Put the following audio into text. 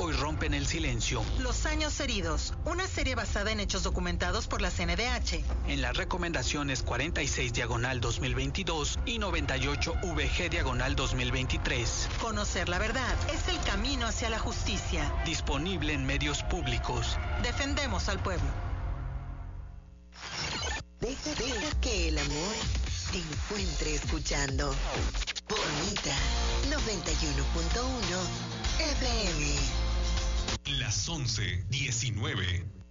hoy rompen el silencio. Los años heridos, una serie basada en hechos documentados por la CNDH. En las recomendaciones 46/2022 y 98/VG/2023. Conocer la verdad es el camino hacia la justicia. Disponible en medios públicos. Defendemos al pueblo. Deja que el amor te encuentre escuchando. Bonita 91.1 FM. Las 11:19.